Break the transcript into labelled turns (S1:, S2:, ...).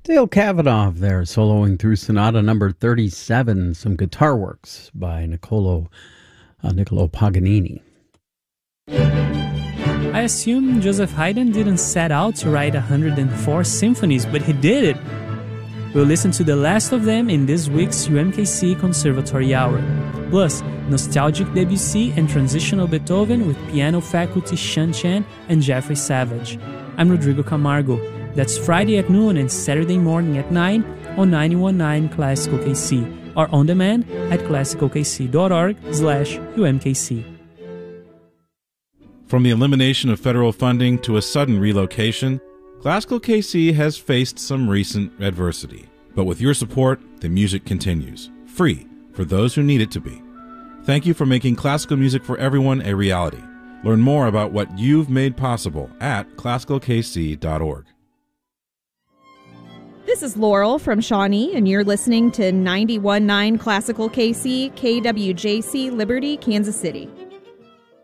S1: Dale Kavanaugh there, soloing through Sonata number 37, some guitar works by Niccolo Paganini.
S2: I assume Joseph Haydn didn't set out to write 104 symphonies, but he did it. We'll listen to the last of them in this week's UMKC Conservatory Hour. Plus, nostalgic Debussy and transitional Beethoven with piano faculty Shan Chen and Jeffrey Savage. I'm Rodrigo Camargo. That's Friday at noon and Saturday morning at 9 on 91.9 Classical KC or on demand at classicalkc.org/UMKC.
S3: From the elimination of federal funding to a sudden relocation, Classical KC has faced some recent adversity. But with your support, the music continues, free for those who need it to be. Thank you for making classical music for everyone a reality. Learn more about what you've made possible at classicalkc.org.
S4: This is Laurel from Shawnee, and you're listening to 91.9 Classical KC, KWJC, Liberty, Kansas City.